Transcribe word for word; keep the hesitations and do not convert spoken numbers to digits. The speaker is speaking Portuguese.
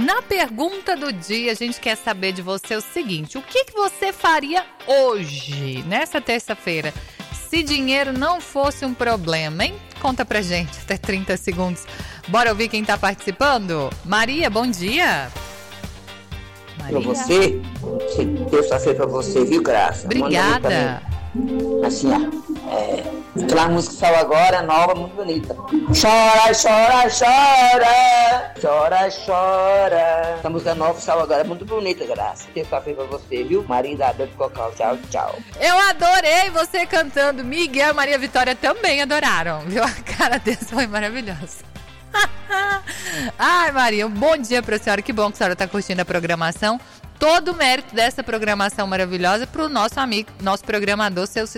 Na pergunta do dia, a gente quer saber de você o seguinte: o que, que você faria hoje, nessa terça-feira, se dinheiro não fosse um problema, hein? Conta pra gente, até trinta segundos. Bora ouvir quem tá participando? Maria, bom dia. Pra você, terça-feira pra você, viu, Graça? Obrigada. Assim, ó, é, aquela música que saiu agora, nova, muito bonita. Chora, chora, chora, chora, chora. Essa música nova que saiu agora é muito bonita, Graça. Terça-feira pra você, viu? Maria da Bela do Cocal, tchau, tchau. Eu adorei você cantando. Miguel e Maria Vitória também adoraram, viu? A cara deles foi maravilhosa. Ai, Maria, um bom dia pra senhora. Que bom que a senhora tá curtindo a programação. Todo o mérito dessa programação maravilhosa pro nosso amigo, nosso programador, seu